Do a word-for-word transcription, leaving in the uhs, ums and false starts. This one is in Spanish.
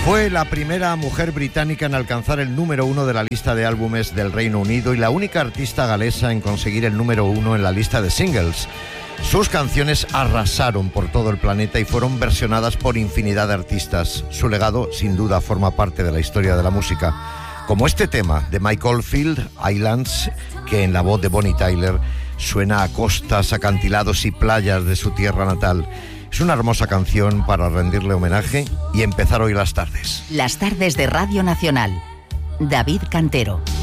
Fue la primera mujer británica en alcanzar el número uno de la lista de álbumes del Reino Unido y la única artista galesa en conseguir el número uno en la lista de singles. Sus canciones arrasaron por todo el planeta y fueron versionadas por infinidad de artistas. Su legado, sin duda, forma parte de la historia de la música. Como este tema de Mike Oldfield, Islands, que en la voz de Bonnie Tyler suena a costas, acantilados y playas de su tierra natal. Es una hermosa canción para rendirle homenaje y empezar hoy las tardes. Las tardes de Radio Nacional. David Cantero.